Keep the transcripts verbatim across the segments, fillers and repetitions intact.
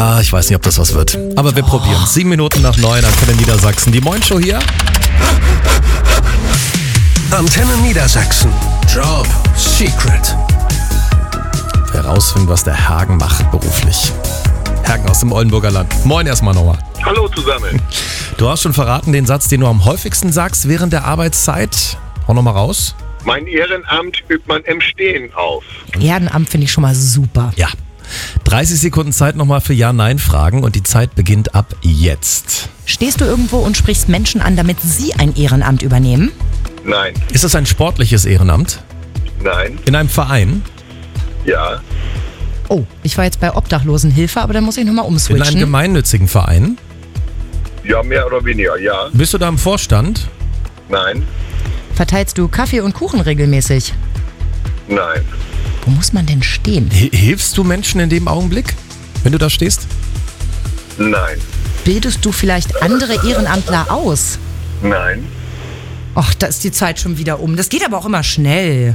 Ah, ich weiß nicht, ob das was wird. Aber wir oh. probieren. Sieben Minuten nach neun, Antenne Niedersachsen. Die Moin Show hier. Antenne Niedersachsen. Job Secret. Herausfinden, was der Hagen macht beruflich. Hagen aus dem Oldenburger Land. Moin erstmal nochmal. Hallo zusammen. Du hast schon verraten, den Satz, den du am häufigsten sagst während der Arbeitszeit. Hau nochmal raus. Mein Ehrenamt übt man im Stehen aus. Ehrenamt finde ich schon mal super. Ja. dreißig Sekunden Zeit nochmal für Ja-Nein-Fragen und die Zeit beginnt ab jetzt. Stehst du irgendwo und sprichst Menschen an, damit sie ein Ehrenamt übernehmen? Nein. Ist das ein sportliches Ehrenamt? Nein. In einem Verein? Ja. Oh, ich war jetzt bei Obdachlosenhilfe, aber dann muss ich nochmal umswitchen. In einem gemeinnützigen Verein? Ja, mehr oder weniger, ja. Bist du da im Vorstand? Nein. Verteilst du Kaffee und Kuchen regelmäßig? Nein. Wo muss man denn stehen? H- hilfst du Menschen in dem Augenblick, wenn du da stehst? Nein. Bildest du vielleicht andere Ehrenamtler aus? Nein. Och, da ist die Zeit schon wieder um. Das geht aber auch immer schnell.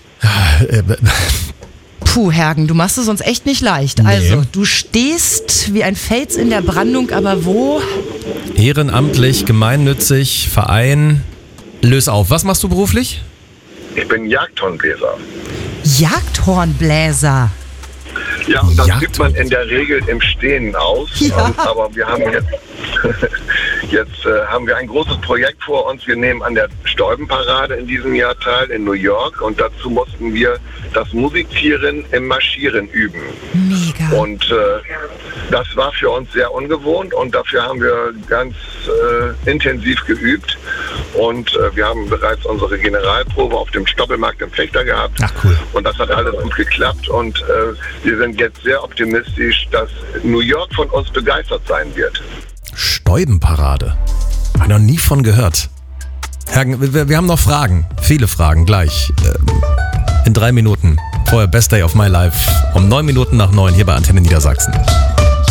Puh, Hagen, du machst es uns echt nicht leicht. Nee. Also, du stehst wie ein Fels in der Brandung, aber wo? Ehrenamtlich, gemeinnützig, Verein. Löse auf. Was machst du beruflich? Ich bin Jagdhornbläser. Jagdhornbläser. Ja, und das Jagd- übt man in der Regel im Stehen aus. Ja. Und, aber wir haben jetzt, jetzt äh, haben wir ein großes Projekt vor uns. Wir nehmen an der Stäubenparade in diesem Jahr teil in New York und dazu mussten wir das Musizieren im Marschieren üben. Mega. Und äh, das war für uns sehr ungewohnt und dafür haben wir ganz äh, intensiv geübt. Und äh, wir haben bereits unsere Generalprobe auf dem Stoppelmarkt im Fechter gehabt. Ach cool. Und das hat alles gut geklappt und äh, wir sind jetzt sehr optimistisch, dass New York von uns begeistert sein wird. Stäubenparade. Hab ich noch nie von gehört. Hagen, wir, wir haben noch Fragen. Viele Fragen gleich. Ähm, in drei Minuten. Vorher Best Day of My Life. Um neun Minuten nach neun hier bei Antenne Niedersachsen.